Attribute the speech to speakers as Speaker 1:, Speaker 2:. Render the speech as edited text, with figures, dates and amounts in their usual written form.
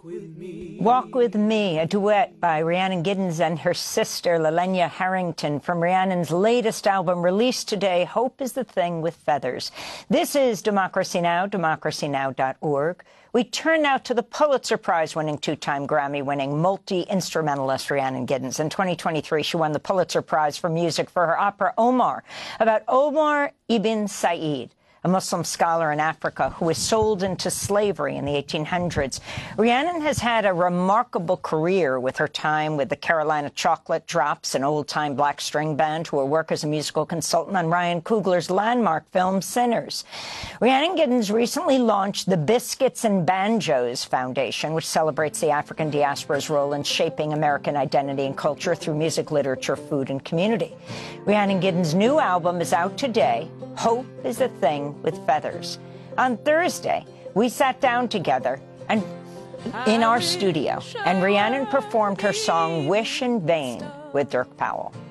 Speaker 1: Walk With Me, a duet by Rhiannon Giddens and her sister, Lalenna Harrington, from Rhiannon's latest album released today, Hope is the Thing with Feathers. This is Democracy Now!, democracynow.org. We turn now to the Pulitzer Prize-winning, two-time Grammy-winning multi-instrumentalist Rhiannon Giddens. In 2023, she won the Pulitzer Prize for Music for her opera Omar, about Omar ibn Said, a Muslim scholar in Africa who was sold into slavery in the 1800s. Rhiannon has had a remarkable career with her time with the Carolina Chocolate Drops, an old-time black string band who will work as a musical consultant on Ryan Coogler's landmark film Sinners. Rhiannon Giddens recently launched the Biscuits and Banjos Foundation, which celebrates the African diaspora's role in shaping American identity and culture through music, literature, food, and community. Rhiannon Giddens' new album is out today, Hope is a Thing with Feathers. On Thursday, we sat down together and in our studio, and Rhiannon performed her song Wish in Vain with Dirk Powell.